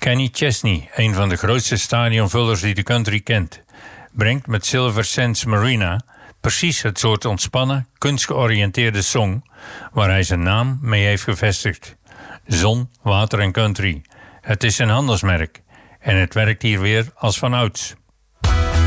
Kenny Chesney, een van de grootste stadionvullers die de country kent, brengt met Silver Sands Marina precies het soort ontspannen, kunstgeoriënteerde song waar hij zijn naam mee heeft gevestigd. Zon, water en country. Het is een handelsmerk en het werkt hier weer als vanouds.